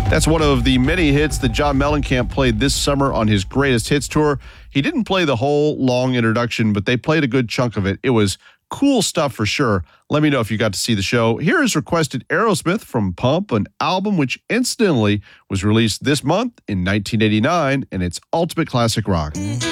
That's one of the many hits that John Mellencamp played this summer on his Greatest Hits tour. He didn't play the whole long introduction, but they played a good chunk of it. It was cool stuff for sure. Let me know if you got to see the show. Here is requested Aerosmith from Pump, an album which incidentally was released this month in 1989, and it's ultimate classic rock.